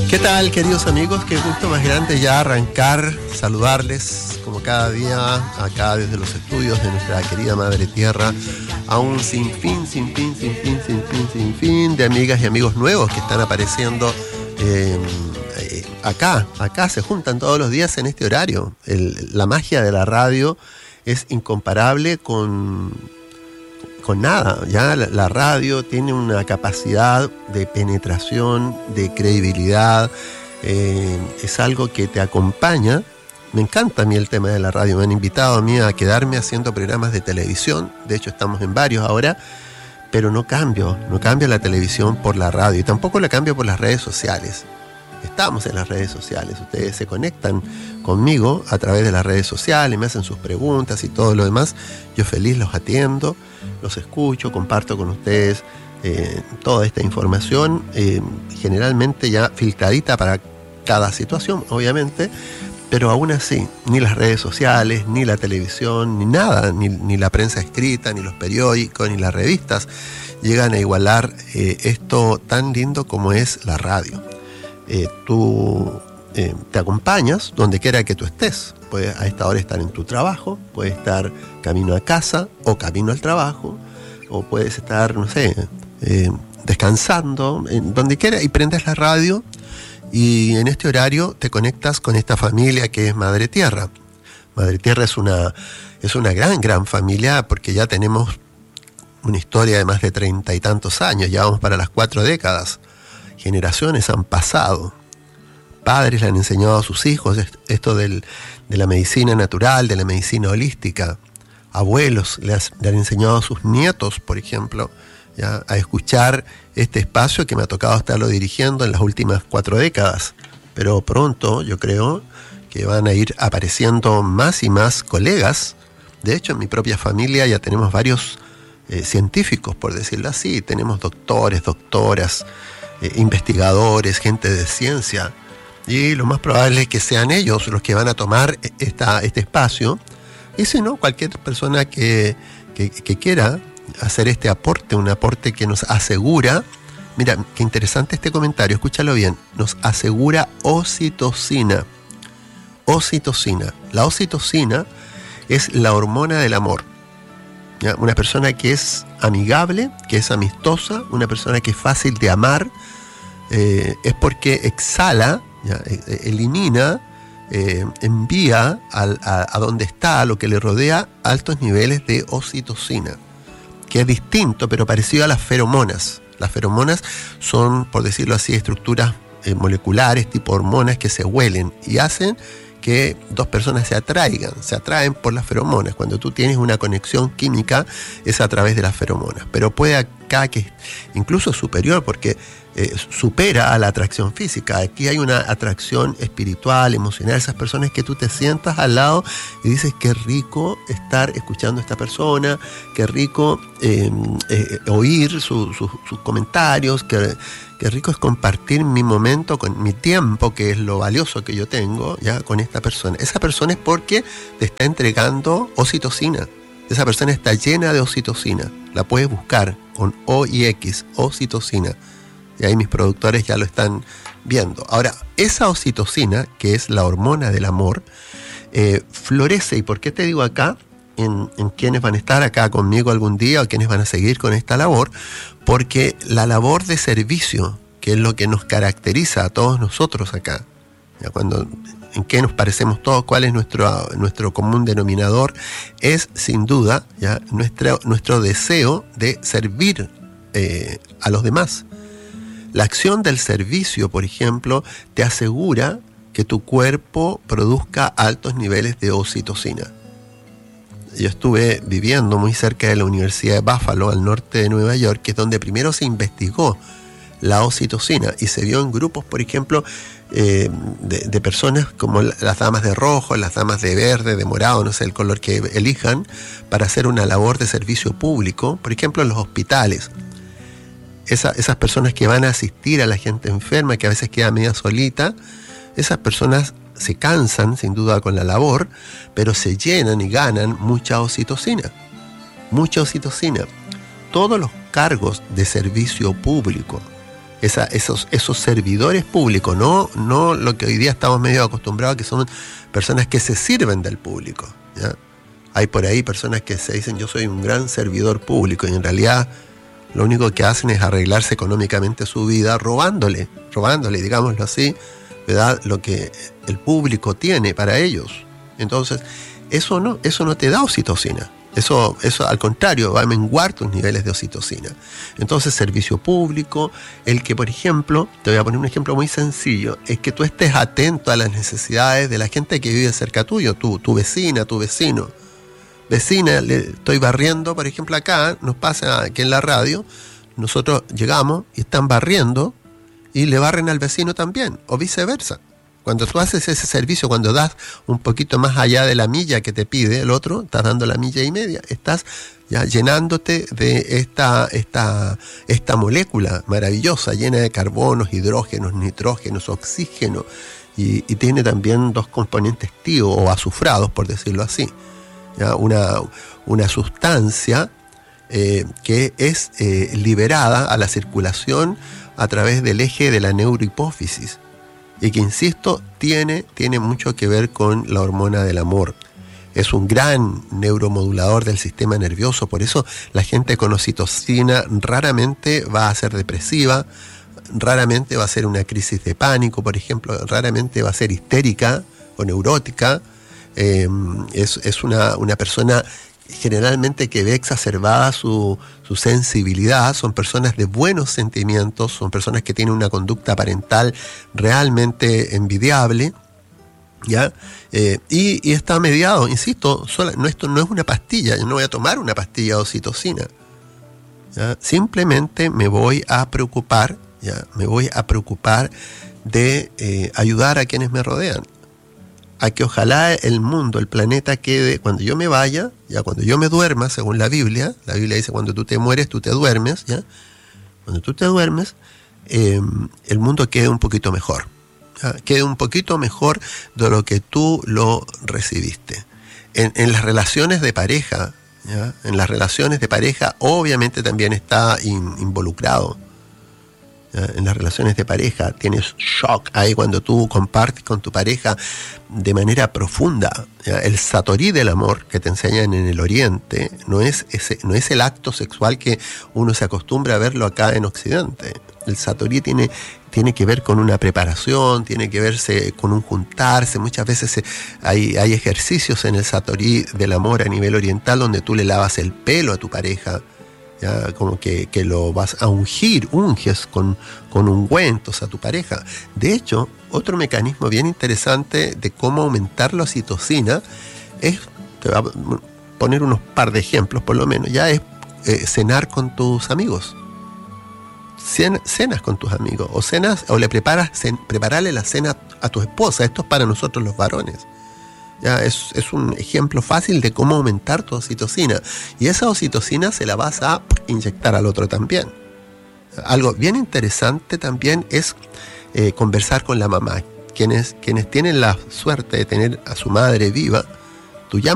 ¿Qué tal, queridos amigos? Qué gusto más grande ya arrancar, saludarles como cada día acá desde los estudios de nuestra querida Madre Tierra, a un sinfín de amigas y amigos nuevos que están apareciendo acá se juntan todos los días en este horario. La magia de la radio es incomparable con nada. Ya la radio tiene una capacidad de penetración, de credibilidad, es algo que te acompaña. Me encanta a mí el tema de la radio. Me han invitado a mí a quedarme haciendo programas de televisión. De hecho, estamos en varios ahora, pero no cambio la televisión por la radio y tampoco la cambio por las redes sociales. Estamos en las redes sociales, ustedes se conectan conmigo a través de las redes sociales, me hacen sus preguntas y todo lo demás. Yo feliz los atiendo, los escucho, comparto con ustedes toda esta información, generalmente ya filtradita para cada situación, obviamente, pero aún así, ni las redes sociales, ni la televisión, ni nada, ni la prensa escrita, ni los periódicos, ni las revistas llegan a igualar esto tan lindo como es la radio. Tú te acompañas donde quiera que tú estés. Puedes a esta hora estar en tu trabajo, puedes estar camino a casa o camino al trabajo, o puedes estar, no sé, descansando, donde quiera, y prendes la radio y en este horario te conectas con esta familia que es Madre Tierra. Madre Tierra es una gran familia, porque ya tenemos una historia de más de 30 y tantos años, ya vamos para las 4 décadas. Generaciones han pasado, padres le han enseñado a sus hijos esto de la medicina natural, de la medicina holística, abuelos le han enseñado a sus nietos, por ejemplo, ya, a escuchar este espacio que me ha tocado estarlo dirigiendo en las últimas 4 décadas, pero pronto yo creo que van a ir apareciendo más y más colegas. De hecho, en mi propia familia ya tenemos varios científicos, por decirlo así, tenemos doctores, doctoras, investigadores, gente de ciencia, y lo más probable es que sean ellos los que van a tomar este espacio, y si no, cualquier persona que quiera hacer este aporte, un aporte que nos asegura, mira, qué interesante este comentario, escúchalo bien, nos asegura oxitocina. La oxitocina es la hormona del amor. ¿Ya? Una persona que es amigable, que es amistosa, una persona que es fácil de amar, es porque exhala, ¿ya? Elimina, envía a donde está, a lo que le rodea, altos niveles de oxitocina, que es distinto pero parecido a las feromonas. Las feromonas son, por decirlo así, estructuras moleculares tipo hormonas que se huelen y hacen que dos personas se atraen por las feromonas. Cuando tú tienes una conexión química es a través de las feromonas, pero puede acá que incluso superior, porque supera a la atracción física. Aquí hay una atracción espiritual, emocional, esas personas que tú te sientas al lado y dices qué rico estar escuchando a esta persona, qué rico oír sus comentarios, qué rico es compartir mi momento, con mi tiempo, que es lo valioso que yo tengo, ya, con esta persona. Esa persona es porque te está entregando oxitocina. Esa persona está llena de oxitocina. La puedes buscar con O y X, oxitocina. Y ahí mis productores ya lo están viendo. Ahora, esa oxitocina, que es la hormona del amor, florece. ¿Y por qué te digo acá? En quienes van a estar acá conmigo algún día o quienes van a seguir con esta labor, porque la labor de servicio, que es lo que nos caracteriza a todos nosotros acá, ¿ya? En qué nos parecemos todos, cuál es nuestro común denominador, es sin duda, ¿ya? nuestro deseo de servir a los demás. La acción del servicio, por ejemplo, te asegura que tu cuerpo produzca altos niveles de oxitocina. Yo estuve viviendo muy cerca de la Universidad de Buffalo, al norte de Nueva York, que es donde primero se investigó la oxitocina y se vio en grupos, por ejemplo, de personas como las damas de rojo, las damas de verde, de morado, no sé el color que elijan, para hacer una labor de servicio público, por ejemplo en los hospitales. Esas personas que van a asistir a la gente enferma, que a veces queda media solita, esas personas se cansan sin duda con la labor, pero se llenan y ganan mucha oxitocina. Todos los cargos de servicio público, esos servidores públicos, no lo que hoy día estamos medio acostumbrados, que son personas que se sirven del público, ¿ya? Hay por ahí personas que se dicen yo soy un gran servidor público y en realidad lo único que hacen es arreglarse económicamente su vida robándole, digámoslo así, ¿verdad?, lo que el público tiene para ellos. Entonces, eso no te da oxitocina. Eso al contrario, va a menguar tus niveles de oxitocina. Entonces, servicio público, el que, por ejemplo, te voy a poner un ejemplo muy sencillo, es que tú estés atento a las necesidades de la gente que vive cerca tuyo, tu vecina, tu vecino. Vecina, le estoy barriendo, por ejemplo, acá, nos pasa aquí en la radio, nosotros llegamos y están barriendo y le barren al vecino también, o viceversa. Cuando tú haces ese servicio, cuando das un poquito más allá de la milla que te pide el otro, estás dando la milla y media, estás ya llenándote de esta molécula maravillosa, llena de carbonos, hidrógenos, nitrógenos, oxígeno, y tiene también 2 componentes TIO o azufrados, por decirlo así. ¿Ya? Una sustancia que es liberada a la circulación a través del eje de la neurohipófisis y que, insisto, tiene mucho que ver con la hormona del amor. Es un gran neuromodulador del sistema nervioso, por eso la gente con oxitocina raramente va a ser depresiva, raramente va a ser una crisis de pánico, por ejemplo, raramente va a ser histérica o neurótica. Es una persona generalmente que ve exacerbada su sensibilidad, son personas de buenos sentimientos, son personas que tienen una conducta parental realmente envidiable, ¿ya? Y está mediado, insisto, esto no es una pastilla, yo no voy a tomar una pastilla de oxitocina, ¿ya? Simplemente me voy a preocupar, ¿ya? Me voy a preocupar de ayudar a quienes me rodean, a que ojalá el mundo, el planeta quede, cuando yo me vaya, ya cuando yo me duerma, según la Biblia dice cuando tú te mueres, tú te duermes, ¿ya? Cuando tú te duermes, el mundo quede un poquito mejor, ¿ya? Quede un poquito mejor de lo que tú lo recibiste. En las relaciones de pareja, ¿ya? En las relaciones de pareja obviamente también está involucrado. En las relaciones de pareja tienes shock ahí cuando tú compartes con tu pareja de manera profunda, ¿ya? El satori del amor que te enseñan en el Oriente no es el acto sexual que uno se acostumbra a verlo acá en Occidente. El satori tiene que ver con una preparación, tiene que verse con un juntarse. Muchas veces hay ejercicios en el satori del amor a nivel oriental donde tú le lavas el pelo a tu pareja, ¿ya? Como que lo vas a unges con ungüentos a tu pareja. De hecho, otro mecanismo bien interesante de cómo aumentar la oxitocina es, te voy a poner unos par de ejemplos por lo menos, ya es cenar con tus amigos. Cenas con tus amigos, o le prepararle la cena a tu esposa. Esto es para nosotros los varones. Ya es un ejemplo fácil de cómo aumentar tu oxitocina. Y esa oxitocina se la vas a inyectar al otro también. Algo bien interesante también es conversar con la mamá. Quienes tienen la suerte de tener a su madre viva, tú llamas